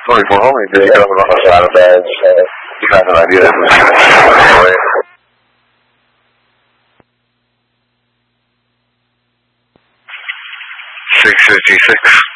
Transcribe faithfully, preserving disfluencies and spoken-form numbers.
twenty-four homie, did he come off a side of beds? You have an idea that was going away. six fifty-six.